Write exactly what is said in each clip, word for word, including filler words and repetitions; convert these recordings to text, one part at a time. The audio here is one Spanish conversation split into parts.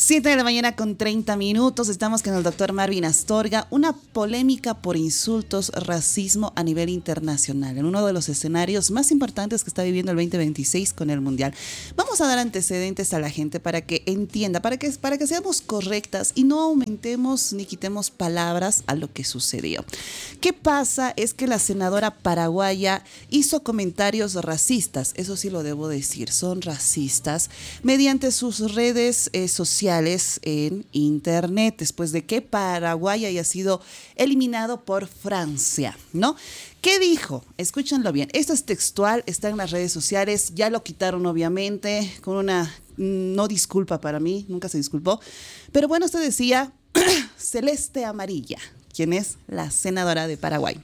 Siete de la mañana con treinta minutos, estamos con el doctor Marvin Astorga. Una polémica por insultos, racismo a nivel internacional, en uno de los escenarios más importantes que está viviendo el veinte veintiséis con el Mundial. Vamos a dar antecedentes a la gente para que entienda, para que, para que seamos correctas y no aumentemos ni quitemos palabras a lo que sucedió. ¿Qué pasa? Es que la senadora paraguaya hizo comentarios racistas, eso sí lo debo decir, son racistas, mediante sus redes eh, sociales en internet, después de que Paraguay haya sido eliminado por Francia, ¿no? ¿Qué dijo? Escúchenlo bien. Esto es textual, está en las redes sociales, ya lo quitaron obviamente, con una no disculpa para mí, nunca se disculpó. Pero bueno, usted decía Celeste Amarilla, quien es la senadora de Paraguay.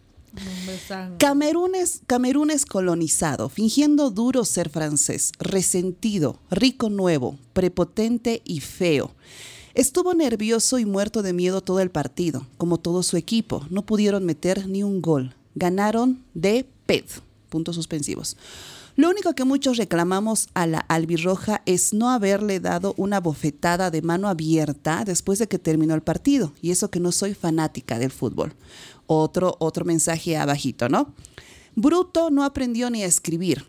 Camerún es, Camerún es colonizado, fingiendo duro ser francés, resentido, rico nuevo, prepotente y feo. Estuvo nervioso y muerto de miedo todo el partido, como todo su equipo. No pudieron meter ni un gol. Ganaron de ped. Puntos suspensivos. Lo único que muchos reclamamos a la albirroja es no haberle dado una bofetada de mano abierta después de que terminó el partido. Y eso que no soy fanática del fútbol. Otro, otro mensaje abajito, ¿no? Bruto no aprendió ni a escribir.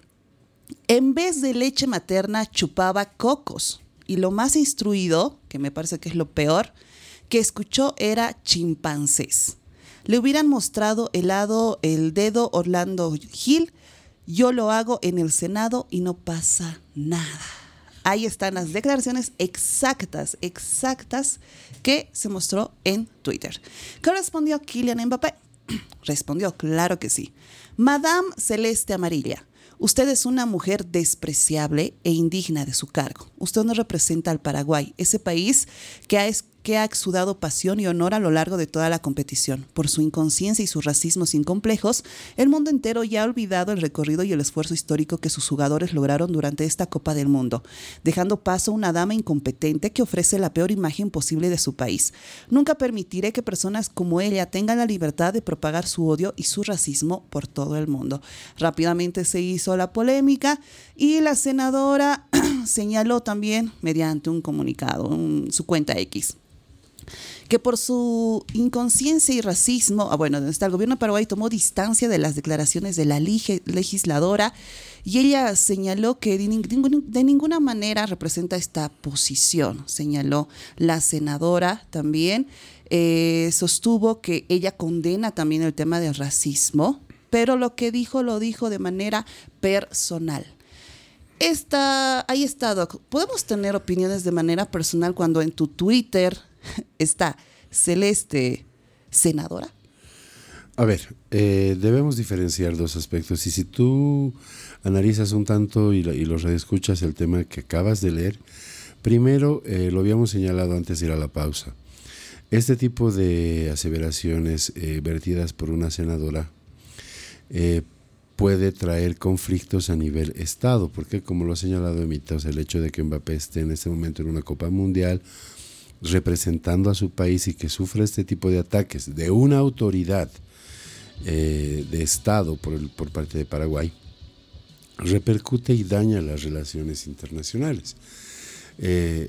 En vez de leche materna chupaba cocos. Y lo más instruido, que me parece que es lo peor, que escuchó era chimpancés. Le hubieran mostrado el, lado, el dedo Orlando Gil. Yo lo hago en el Senado y no pasa nada. Ahí están las declaraciones exactas, exactas que se mostró en Twitter. ¿Qué respondió Kylian Mbappé? Respondió, claro que sí. Madame Celeste Amarilla, usted es una mujer despreciable e indigna de su cargo. Usted no representa al Paraguay, ese país que ha, que ha exudado pasión y honor a lo largo de toda la competición. Por su inconsciencia y sus racismos sin complejos, el mundo entero ya ha olvidado el recorrido y el esfuerzo histórico que sus jugadores lograron durante esta Copa del Mundo, dejando paso a una dama incompetente que ofrece la peor imagen posible de su país. Nunca permitiré que personas como ella tengan la libertad de propagar su odio y su racismo por todo el mundo. Rápidamente se hizo la polémica y la senadora señaló también mediante un comunicado, un, su cuenta X, que por su inconsciencia y racismo, ah, bueno, el gobierno de Paraguay tomó distancia de las declaraciones de la legisladora y ella señaló que de, ningún, de ninguna manera representa esta posición. Señaló la senadora también, eh, sostuvo que ella condena también el tema del racismo, pero lo que dijo lo dijo de manera personal. Esta, ahí está, Doc. ¿Podemos tener opiniones de manera personal cuando en tu Twitter está Celeste senadora? A ver, eh, debemos diferenciar dos aspectos. Y si tú analizas un tanto y, la, y los reescuchas el tema que acabas de leer, primero eh, lo habíamos señalado antes de ir a la pausa. Este tipo de aseveraciones eh, vertidas por una senadora eh, puede traer conflictos a nivel Estado, porque como lo ha señalado Emita, o sea, el hecho de que Mbappé esté en este momento en una Copa Mundial representando a su país y que sufra este tipo de ataques de una autoridad eh, de Estado por, el, por parte de Paraguay, repercute y daña las relaciones internacionales. Eh,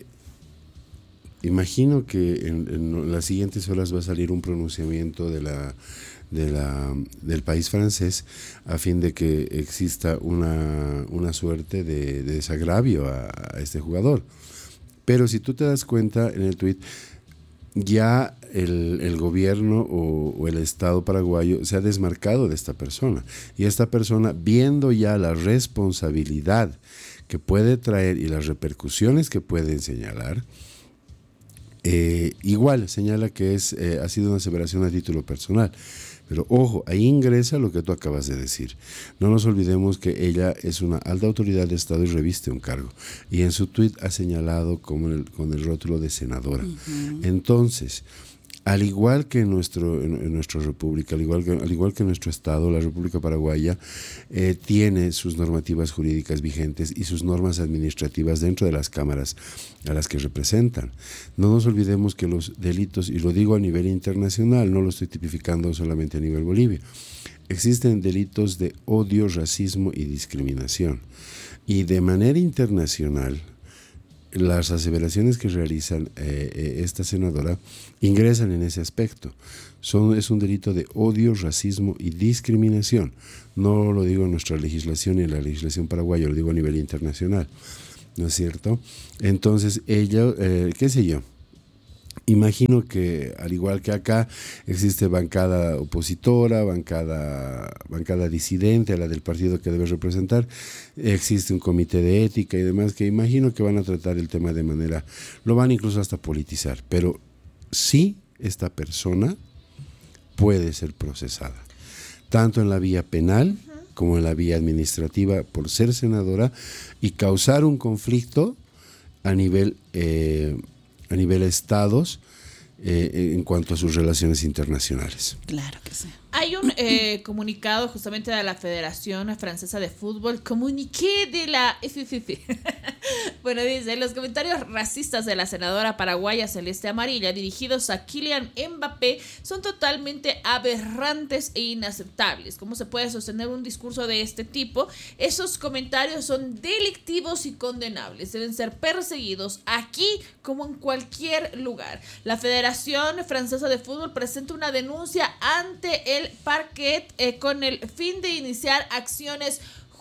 imagino que en, en las siguientes horas va a salir un pronunciamiento de la De la, del país francés a fin de que exista una, una suerte de, de desagravio a, a este jugador. Pero si tú te das cuenta en el tuit, ya el, el gobierno o, o el Estado paraguayo se ha desmarcado de esta persona. Y esta persona, viendo ya la responsabilidad que puede traer y las repercusiones que pueden señalar, eh, igual señala que es, eh, ha sido una aseveración a título personal. Pero ojo, ahí ingresa lo que tú acabas de decir. No nos olvidemos que ella es una alta autoridad de Estado y reviste un cargo. Y en su tuit ha señalado como el, con el rótulo de senadora. Uh-huh. Entonces, al igual que en, nuestro, en, en nuestra república, al igual que, al igual que nuestro Estado, la República Paraguaya eh, tiene sus normativas jurídicas vigentes y sus normas administrativas dentro de las cámaras a las que representan. No nos olvidemos que los delitos, y lo digo a nivel internacional, no lo estoy tipificando solamente a nivel Bolivia, existen delitos de odio, racismo y discriminación. Y de manera internacional, las aseveraciones que realizan eh, esta senadora ingresan en ese aspecto. Son, es un delito de odio, racismo y discriminación. No lo digo en nuestra legislación y en la legislación paraguaya, lo digo a nivel internacional, ¿no es cierto? Entonces ella, eh, qué sé yo, imagino que al igual que acá existe bancada opositora, bancada, bancada disidente a la del partido que debe representar, existe un comité de ética y demás que imagino que van a tratar el tema de manera, lo van incluso hasta politizar, pero sí esta persona puede ser procesada, tanto en la vía penal como en la vía administrativa por ser senadora y causar un conflicto a nivel eh, a nivel estados eh, en cuanto a sus relaciones internacionales. Claro que sí. Hay un eh, comunicado justamente de la Federación Francesa de Fútbol, comuniqué de la F F F. Bueno, dice, los comentarios racistas de la senadora paraguaya Celeste Amarilla dirigidos a Kylian Mbappé son totalmente aberrantes e inaceptables. ¿Cómo se puede sostener un discurso de este tipo? Esos comentarios son delictivos y condenables. Deben ser perseguidos aquí como en cualquier lugar. La Federación Francesa de Fútbol presenta una denuncia ante el Parquet eh, con el fin de iniciar acciones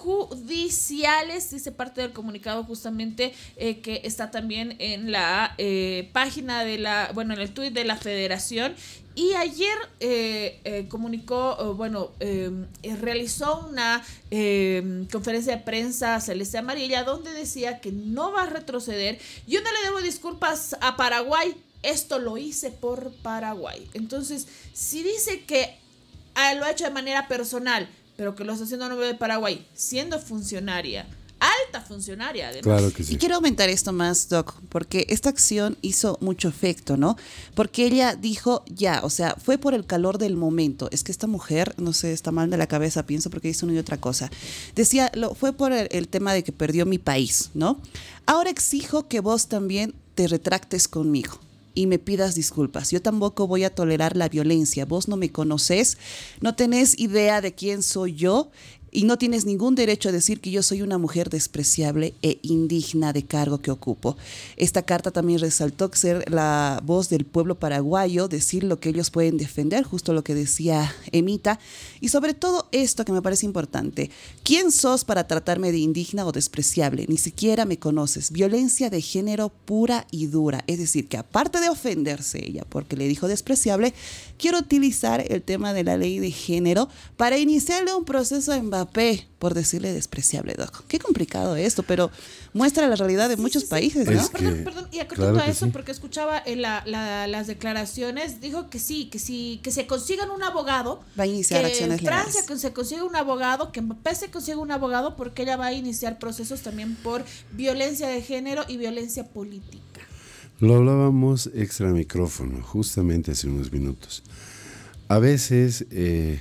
judiciales, dice parte del comunicado justamente eh, que está también en la eh, página de la, bueno, en el tuit de la Federación. Y ayer eh, eh, comunicó, eh, bueno, eh, realizó una eh, conferencia de prensa Celeste Amarilla donde decía que no va a retroceder. Yo no le debo disculpas a Paraguay, esto lo hice por Paraguay. Entonces, si dice que ah, lo ha hecho de manera personal, pero que lo está haciendo a nombre de Paraguay, siendo funcionaria, alta funcionaria además. Claro que sí. Y quiero aumentar esto más, Doc, porque esta acción hizo mucho efecto, ¿no? Porque ella dijo, ya, o sea, fue por el calor del momento. Es que esta mujer, no sé, está mal de la cabeza, pienso, porque dice una y otra cosa. Decía, lo, fue por el, el tema de que perdió mi país, ¿no? Ahora exijo que vos también te retractes conmigo y me pidas disculpas. Yo tampoco voy a tolerar la violencia. Vos no me conocés, no tenés idea de quién soy yo y no tienes ningún derecho a decir que yo soy una mujer despreciable e indigna de cargo que ocupo. Esta carta también resaltó ser la voz del pueblo paraguayo, decir lo que ellos pueden defender, justo lo que decía Emita, y sobre todo esto que me parece importante. ¿Quién sos para tratarme de indigna o despreciable? Ni siquiera me conoces. Violencia de género pura y dura. Es decir, que aparte de ofenderse ella porque le dijo despreciable, quiero utilizar el tema de la ley de género para iniciarle un proceso a Mbappé por decirle despreciable, Doc. Qué complicado esto, pero muestra la realidad de sí, muchos sí, países, sí. ¿no? Es que, perdón, perdón, y acotando claro a eso, sí. Porque escuchaba en la, la, las declaraciones, dijo que sí, que sí, que se consigan un abogado. Va a iniciar que acciones en Francia legales. Que se consiga un abogado, que Mbappé se consiga un abogado, porque ella va a iniciar procesos también por violencia de género y violencia política. Lo hablábamos extra micrófono, justamente hace unos minutos. A veces eh,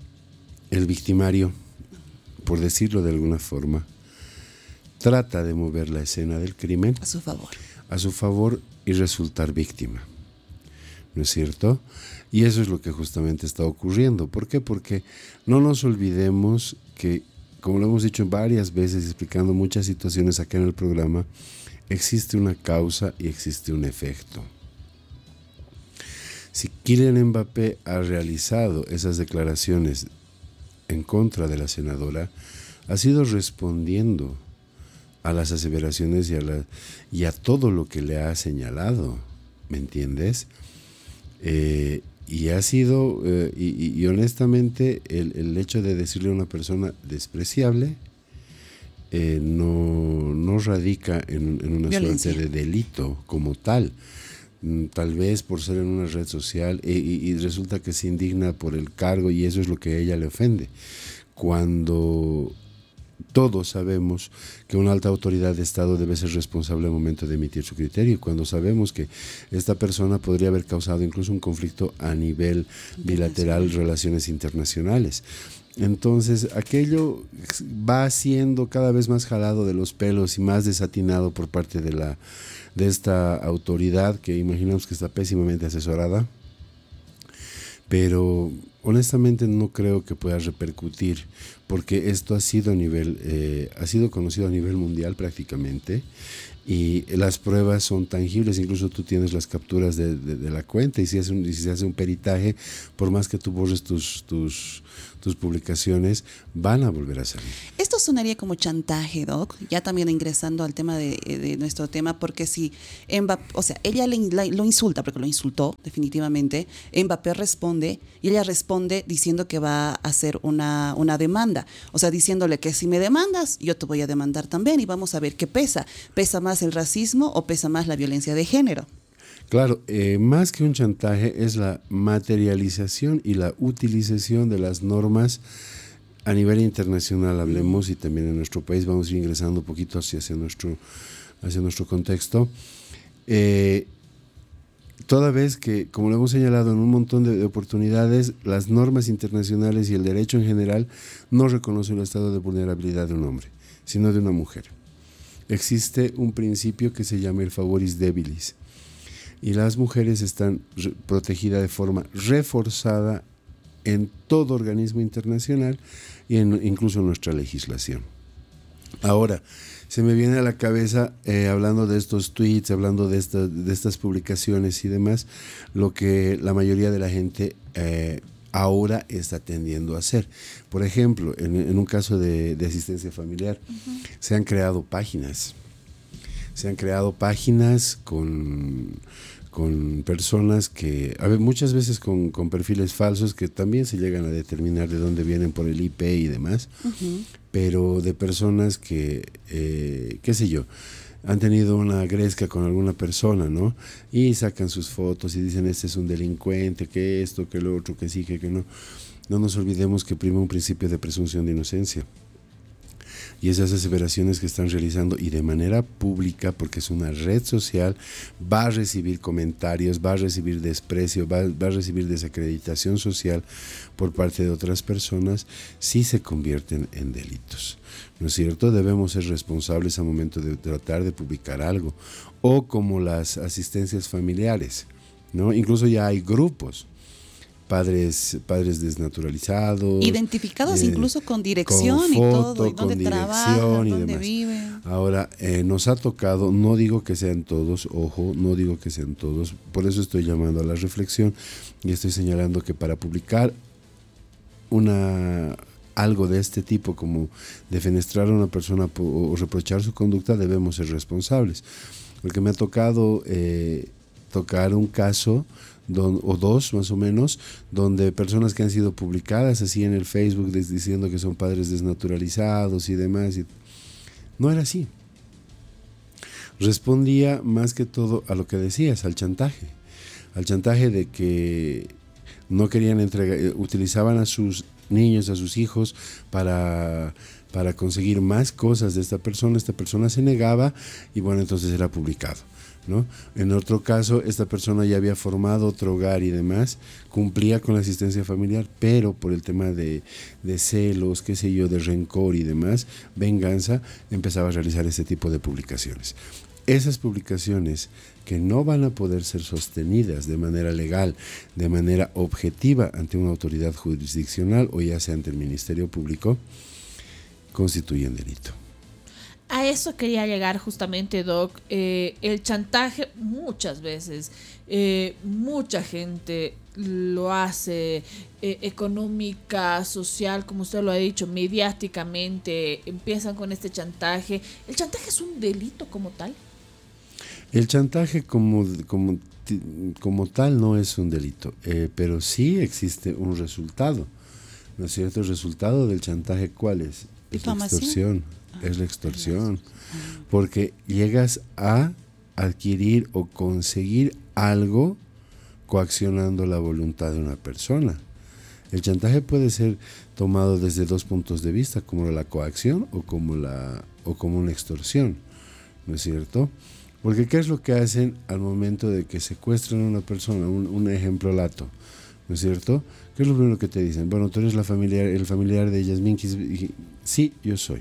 el victimario, por decirlo de alguna forma, trata de mover la escena del crimen a su favor. A su favor y resultar víctima. ¿No es cierto? Y eso es lo que justamente está ocurriendo. ¿Por qué? Porque no nos olvidemos que, como lo hemos dicho varias veces, explicando muchas situaciones acá en el programa, existe una causa y existe un efecto. Si Kylian Mbappé ha realizado esas declaraciones en contra de la senadora, ha sido respondiendo a las aseveraciones y a, la, y a todo lo que le ha señalado, ¿me entiendes? Eh, y ha sido, eh, y, y honestamente, el, el hecho de decirle a una persona despreciable eh, no, no radica en, en una violencia. Suerte de delito como tal. Tal vez por ser en una red social y, y, y resulta que se indigna por el cargo y eso es lo que a ella le ofende, cuando todos sabemos que una alta autoridad de Estado debe ser responsable al momento de emitir su criterio, y cuando sabemos que esta persona podría haber causado incluso un conflicto a nivel bilateral, relaciones internacionales. Entonces aquello va siendo cada vez más jalado de los pelos y más desatinado por parte de la de esta autoridad que imaginamos que está pésimamente asesorada, pero honestamente no creo que pueda repercutir, porque esto ha sido a nivel, eh, ha sido conocido a nivel mundial prácticamente, y las pruebas son tangibles, incluso tú tienes las capturas de, de, de la cuenta y si, hace un, si se hace un peritaje, por más que tú borres tus, tus, tus publicaciones, van a volver a salir. Esto sonaría como chantaje, Doc, ya también ingresando al tema de, de nuestro tema, porque si Mbappé, o sea, ella le, la, lo insulta, porque lo insultó definitivamente, Mbappé responde y ella responde diciendo que va a hacer una, una demanda, o sea, diciéndole que si me demandas, yo te voy a demandar también y vamos a ver qué pesa, pesa más el racismo o pesa más la violencia de género. Claro, eh, más que un chantaje es la materialización y la utilización de las normas a nivel internacional, hablemos, y también en nuestro país, vamos a ir ingresando un poquito hacia, hacia, nuestro, hacia nuestro contexto. Eh, toda vez que, como lo hemos señalado en un montón de, de oportunidades, las normas internacionales y el derecho en general no reconocen el estado de vulnerabilidad de un hombre, sino de una mujer. Existe un principio que se llama el favoris debilis y las mujeres están re- protegidas de forma reforzada en todo organismo internacional y en, incluso en nuestra legislación. Ahora, se me viene a la cabeza, eh, hablando de estos tweets, hablando de, esta, de estas publicaciones y demás, lo que la mayoría de la gente eh, ahora está tendiendo a hacer. Por ejemplo, en, en un caso de, de asistencia familiar, uh-huh. se han creado páginas. Se han creado páginas con, con personas que, a ver, muchas veces con, con perfiles falsos que también se llegan a determinar de dónde vienen por el I P y demás, uh-huh. pero de personas que, eh, qué sé yo, han tenido una gresca con alguna persona, ¿no? Y sacan sus fotos y dicen, este es un delincuente, que esto, que lo otro, que sí, que, que no. No nos olvidemos que prima un principio de presunción de inocencia. Y esas aseveraciones que están realizando y de manera pública, porque es una red social, va a recibir comentarios, va a recibir desprecio, va, va a recibir desacreditación social por parte de otras personas, sí se convierten en delitos. ¿No es cierto? Debemos ser responsables al momento de tratar de publicar algo. O como las asistencias familiares, ¿no? Incluso ya hay grupos. Padres, padres desnaturalizados. Identificados eh, incluso con dirección con foto, y todo, y dónde trabajan, y dónde demás. viven. Ahora, eh, nos ha tocado, no digo que sean todos, ojo, no digo que sean todos, por eso estoy llamando a la reflexión y estoy señalando que para publicar una algo de este tipo, como defenestrar a una persona o reprochar su conducta, debemos ser responsables. Porque me ha tocado eh, tocar un caso Don, o dos más o menos, donde personas que han sido publicadas así en el Facebook des, diciendo que son padres desnaturalizados y demás, y no era así. Respondía más que todo a lo que decías, al chantaje, al chantaje de que no querían entregar, utilizaban a sus niños, a sus hijos para, para conseguir más cosas de esta persona, esta persona se negaba y bueno, entonces era publicado, ¿no? En otro caso, esta persona ya había formado otro hogar y demás, cumplía con la asistencia familiar, pero por el tema de, de celos, qué sé yo, de rencor y demás, venganza, empezaba a realizar este tipo de publicaciones. Esas publicaciones que no van a poder ser sostenidas de manera legal, de manera objetiva ante una autoridad jurisdiccional o ya sea ante el Ministerio Público, constituyen delito. A eso quería llegar justamente, Doc. Eh, el chantaje muchas veces, eh, mucha gente lo hace eh, económica, social, como usted lo ha dicho, mediáticamente, empiezan con este chantaje. ¿El chantaje es un delito como tal? El chantaje como, como, como tal no es un delito, eh, pero sí existe un resultado, ¿no es cierto? El resultado del chantaje, ¿cuál es? Es la extorsión. Es la extorsión, porque llegas a adquirir o conseguir algo coaccionando la voluntad de una persona. El chantaje puede ser tomado desde dos puntos de vista, como la coacción o como, la, o como una extorsión, ¿no es cierto? Porque ¿qué es lo que hacen al momento de que secuestran a una persona? Un, un ejemplo lato, ¿no es cierto? ¿Qué es lo primero que te dicen? Bueno, tú eres la familiar, el familiar de Yasmín. Sí, yo soy.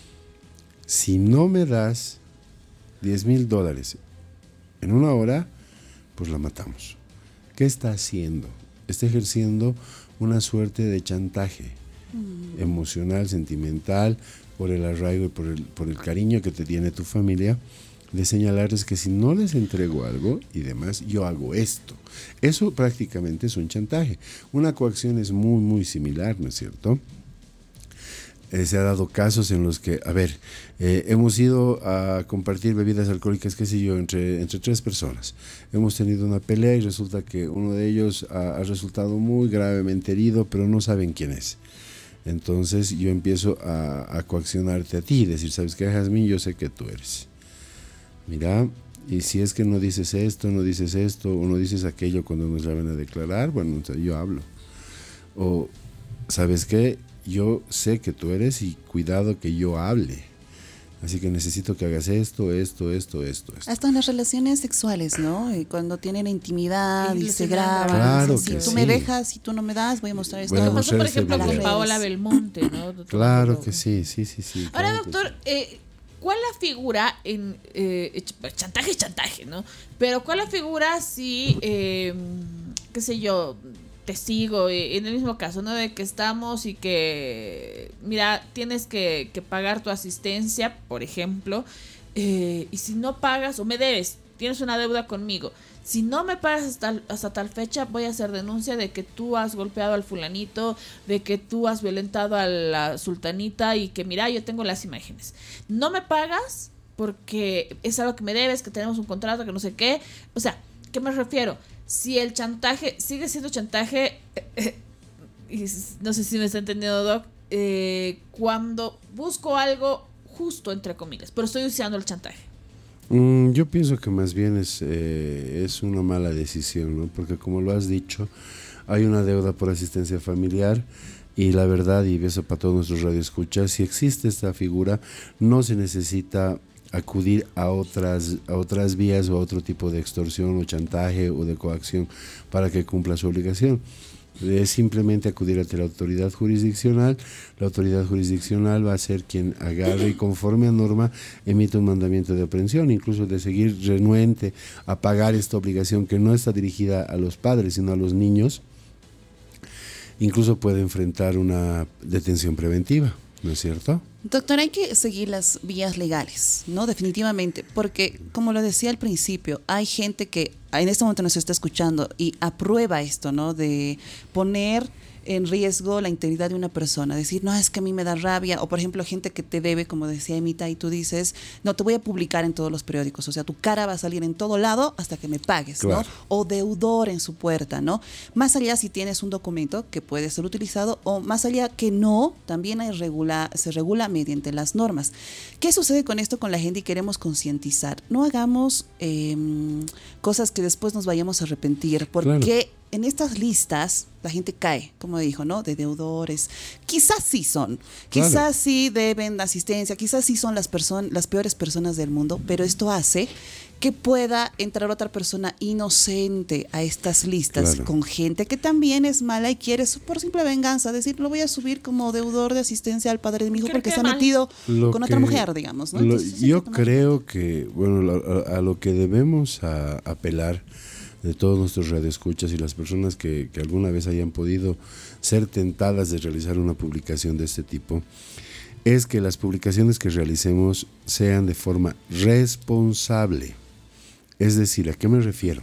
Si no me das diez mil dólares en una hora, pues la matamos. ¿Qué está haciendo? Está ejerciendo una suerte de chantaje mm. emocional, sentimental, por el arraigo y por el, por el cariño que te tiene tu familia, de señalarles que si no les entrego algo y demás, yo hago esto. Eso prácticamente es un chantaje. Una coacción es muy, muy similar, ¿no es cierto? Eh, se ha dado casos en los que, a ver, eh, hemos ido a compartir bebidas alcohólicas, qué sé yo, entre, entre tres personas. Hemos tenido una pelea y resulta que uno de ellos ha, ha resultado muy gravemente herido, pero no saben quién es. Entonces yo empiezo a, a coaccionarte a ti, decir, ¿sabes qué, Jazmín? Yo sé que tú eres. Mira, y si es que no dices esto, no dices esto, o no dices aquello cuando nos llaman a declarar, bueno, yo hablo. O, ¿sabes qué? Yo sé que tú eres y cuidado que yo hable. Así que necesito que hagas esto, esto, esto, esto, esto. Hasta en las relaciones sexuales, ¿no? Y cuando tienen intimidad y, y se graban. Claro si que tú sí. me dejas, si tú no me das, voy a mostrar esto. Voy a Lo pasó, por este ejemplo, video. con Paola Belmonte, ¿no? Claro que sí, sí, sí, sí. Ahora, claro doctor, sí. eh, ¿cuál la figura en... Eh, chantaje es chantaje, ¿no? Pero ¿cuál la figura si, eh, qué sé yo, testigo, en el mismo caso, ¿no? De que estamos y que, mira, tienes que, que pagar tu asistencia, por ejemplo, eh, y si no pagas, o me debes, tienes una deuda conmigo, si no me pagas hasta, hasta tal fecha, voy a hacer denuncia de que tú has golpeado al fulanito, de que tú has violentado a la sultanita y que, mira, yo tengo las imágenes. No me pagas porque es algo que me debes, que tenemos un contrato, que no sé qué. O sea, ¿qué me refiero? Si el chantaje sigue siendo chantaje, eh, eh, no sé si me está entendiendo, Doc, eh, cuando busco algo justo, entre comillas, pero estoy usando el chantaje. Mm, yo pienso que más bien es, eh, es una mala decisión, ¿no? Porque como lo has dicho, hay una deuda por asistencia familiar y la verdad, y eso para todos nuestros radioescuchas, si existe esta figura, no se necesita acudir a otras, a otras vías o a otro tipo de extorsión o chantaje o de coacción para que cumpla su obligación. Es simplemente acudir ante la autoridad jurisdiccional. La autoridad jurisdiccional va a ser quien agarre y conforme a norma emite un mandamiento de aprehensión, incluso de seguir renuente a pagar esta obligación que no está dirigida a los padres sino a los niños. Incluso puede enfrentar una detención preventiva, ¿no es cierto? Doctor, hay que seguir las vías legales, ¿no? Definitivamente, porque como lo decía al principio, hay gente que en este momento nos está escuchando y aprueba esto, ¿no? De poner en riesgo la integridad de una persona, decir, no, es que a mí me da rabia, o por ejemplo, gente que te debe, como decía Emita, y tú dices, no, te voy a publicar en todos los periódicos, o sea, tu cara va a salir en todo lado hasta que me pagues, claro. ¿No? O deudor en su puerta, ¿no? Más allá si tienes un documento que puede ser utilizado, o más allá que no, también hay regula, se regula mediante las normas. ¿Qué sucede con esto con la gente y queremos concientizar? No hagamos eh, cosas que después nos vayamos a arrepentir, porque... Claro. En estas listas la gente cae, como dijo, ¿no? De deudores. Quizás sí son, quizás claro. sí deben asistencia, quizás sí son las personas, las peores personas del mundo, pero esto hace que pueda entrar otra persona inocente a estas listas claro. con gente que también es mala y quiere por simple venganza decir, lo voy a subir como deudor de asistencia al padre de mi hijo porque se ha metido lo con que, otra mujer, digamos, ¿no? Entonces, lo, yo creo que, bueno, a, a lo que debemos a, apelar de todos nuestros radioescuchas y las personas que, que alguna vez hayan podido ser tentadas de realizar una publicación de este tipo, es que las publicaciones que realicemos sean de forma responsable. Es decir, ¿a qué me refiero?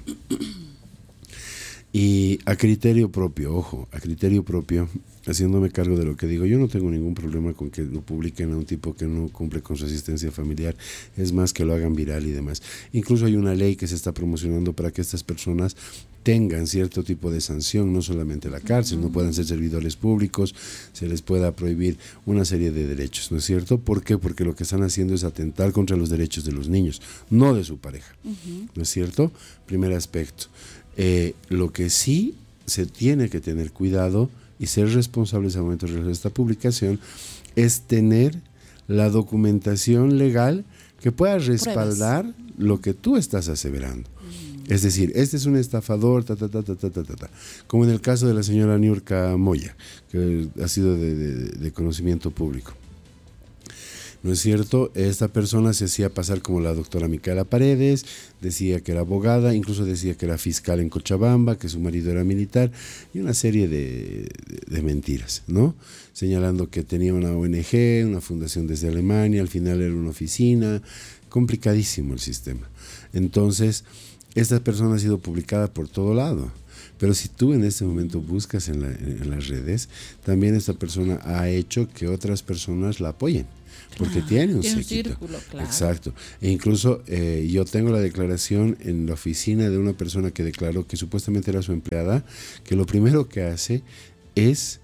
Y a criterio propio, ojo, a criterio propio, haciéndome cargo de lo que digo, yo no tengo ningún problema con que lo publiquen a un tipo que no cumple con su asistencia familiar, es más que lo hagan viral y demás. Incluso hay una ley que se está promocionando para que estas personas tengan cierto tipo de sanción, no solamente la cárcel, no puedan ser servidores públicos, se les pueda prohibir una serie de derechos, ¿no es cierto? ¿Por qué? Porque lo que están haciendo es atentar contra los derechos de los niños, no de su pareja, uh-huh. ¿no es cierto? Primer aspecto. Eh, lo que sí se tiene que tener cuidado y ser responsables al momento de realizar esta publicación es tener la documentación legal que pueda respaldar Pruebas. Lo que tú estás aseverando. Mm. Es decir, este es un estafador, ta, ta, ta, ta, ta, ta, ta, como en el caso de la señora Niurka Moya, que ha sido de, de, de conocimiento público. ¿No es cierto? Esta persona se hacía pasar como la doctora Micaela Paredes, decía que era abogada, incluso decía que era fiscal en Cochabamba, que su marido era militar, y una serie de, de, de mentiras, ¿no? Señalando que tenía una O N G, una fundación desde Alemania, al final era una oficina, complicadísimo el sistema. Entonces, esta persona ha sido publicada por todo lado. Pero si tú en este momento buscas en, la, en las redes, también esta persona ha hecho que otras personas la apoyen. Porque claro, tiene un, tiene un séquito. círculo, claro. Exacto. E incluso eh, yo tengo la declaración en la oficina de una persona que declaró que supuestamente era su empleada, que lo primero que hace es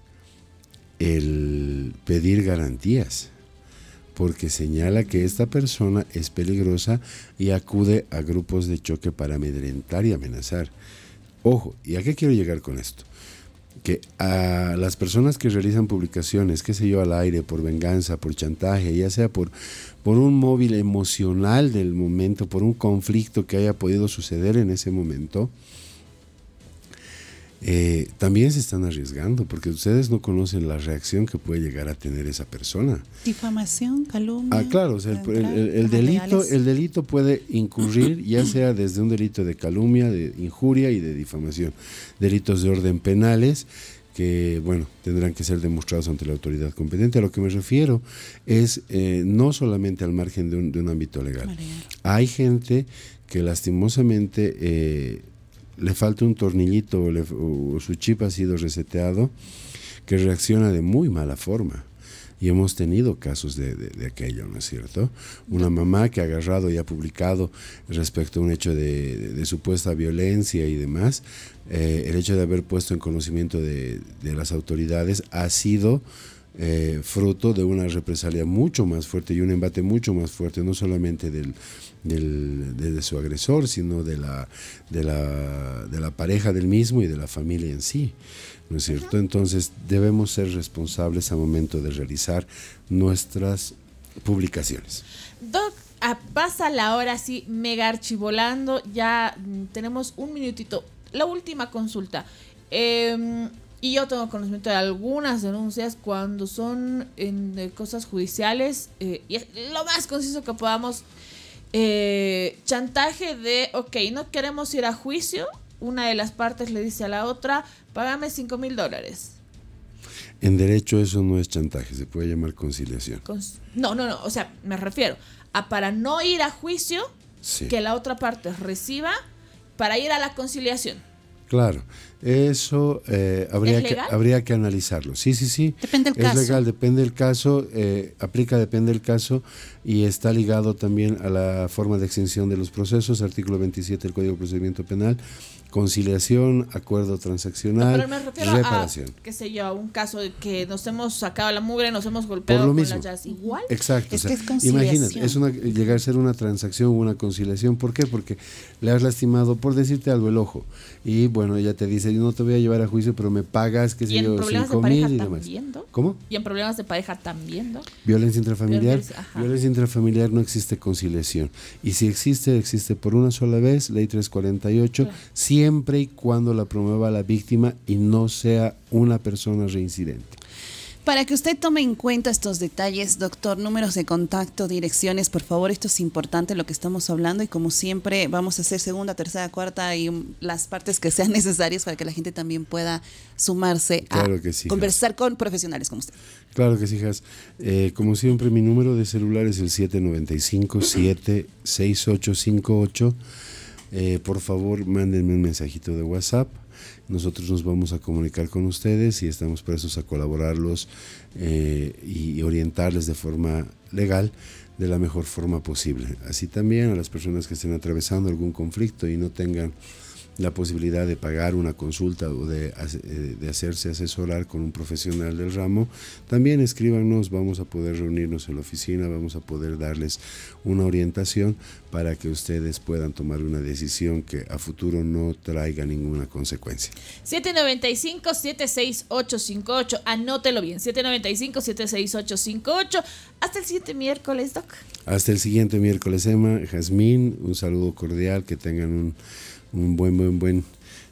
el pedir garantías, porque señala que esta persona es peligrosa y acude a grupos de choque para amedrentar y amenazar. Ojo, ¿y a qué quiero llegar con esto? Que a las personas que realizan publicaciones, qué sé yo, al aire, por venganza, por chantaje, ya sea por, por un móvil emocional del momento, por un conflicto que haya podido suceder en ese momento, eh, también se están arriesgando, porque ustedes no conocen la reacción que puede llegar a tener esa persona. Difamación, calumnia. Ah, claro, o sea, el, el, el, el delito, el delito puede incurrir ya sea desde un delito de calumnia, de injuria y de difamación, delitos de orden penales que, bueno, tendrán que ser demostrados ante la autoridad competente. A lo que me refiero es eh, no solamente al margen de un, de un ámbito legal. María. Hay gente que lastimosamente eh, le falta un tornillito o, le, o su chip ha sido reseteado, que reacciona de muy mala forma. Y hemos tenido casos de, de, de aquello, ¿no es cierto? Una mamá que ha agarrado y ha publicado respecto a un hecho de, de, de supuesta violencia y demás, eh, el hecho de haber puesto en conocimiento de, de las autoridades ha sido eh, fruto de una represalia mucho más fuerte y un embate mucho más fuerte, no solamente del, del, de, de su agresor, sino de la, de, la, de la pareja del mismo y de la familia en sí. ¿No es cierto? Entonces debemos ser responsables al momento de realizar nuestras publicaciones. Doc, pasa la hora así mega archivolando, ya tenemos un minutito. La última consulta. Eh, y yo tengo conocimiento de algunas denuncias cuando son en, de cosas judiciales, eh, y es lo más conciso que podamos. Eh, chantaje de, ok, no queremos ir a juicio. Una de las partes le dice a la otra, págame cinco mil dólares. En derecho eso no es chantaje, se puede llamar conciliación. Cons- no, no, no, o sea, me refiero a para no ir a juicio, sí, que la otra parte reciba para ir a la conciliación. Claro, eso eh, habría, que, habría que analizarlo. Sí, sí, sí. Depende del es caso. Es legal, depende del caso, eh, aplica, depende del caso y está ligado también a la forma de extinción de los procesos, artículo veintisiete del Código de Procedimiento Penal. Conciliación, acuerdo transaccional, no, pero me refiero reparación. A, qué sé yo, un caso de que nos hemos sacado la mugre, nos hemos golpeado con las llaves. Igual. Exacto. Es o sea, que es conciliación. Imagínate, es una, llegar a ser una transacción o una conciliación. ¿Por qué? Porque le has lastimado, por decirte algo, el ojo. Y bueno, ella te dice, yo no te voy a llevar a juicio, pero me pagas, qué sé yo, cinco mil y demás. ¿Viendo? ¿Cómo? Y en problemas de pareja también, ¿no? Violencia intrafamiliar. Violencia, Violencia intrafamiliar no existe conciliación. Y si existe, existe por una sola vez, ley trescientos cuarenta y ocho, claro, siempre y cuando la promueva la víctima y no sea una persona reincidente. Para que usted tome en cuenta estos detalles, doctor, números de contacto, direcciones, por favor, esto es importante lo que estamos hablando y como siempre vamos a hacer segunda, tercera, cuarta y um, las partes que sean necesarias para que la gente también pueda sumarse claro a que sí, conversar con profesionales como usted. Claro que sí, Jas. Eh, como siempre, mi número de celular es el siete nueve cinco, siete seis ocho cinco ocho. Eh, por favor, mándenme un mensajito de WhatsApp. Nosotros nos vamos a comunicar con ustedes y estamos prestos a colaborarlos eh, y orientarles de forma legal de la mejor forma posible. Así también a las personas que estén atravesando algún conflicto y no tengan la posibilidad de pagar una consulta o de, de hacerse asesorar con un profesional del ramo, también escríbanos, vamos a poder reunirnos en la oficina, vamos a poder darles una orientación para que ustedes puedan tomar una decisión que a futuro no traiga ninguna consecuencia. siete nueve cinco, siete seis ocho cinco ocho, anótelo bien, siete nueve cinco, siete seis ocho cinco ocho. Hasta el siguiente miércoles, Doc. Hasta el siguiente miércoles, Emma. Jazmín, un saludo cordial, que tengan un un buen, buen, buen,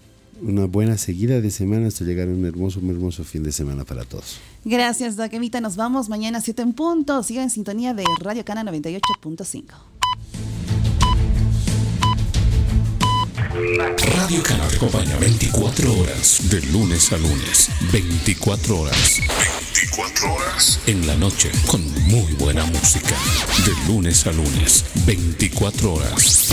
una buena seguida de semana hasta llegar a un hermoso, un hermoso fin de semana para todos. Gracias, Doc Emita. Nos vamos mañana a siete en punto. Sigan en sintonía de Radio Cana noventa y ocho punto cinco. Radio Cana te acompaña veinticuatro horas, de lunes a lunes, veinticuatro horas. veinticuatro horas. En la noche, con muy buena música. De lunes a lunes, veinticuatro horas.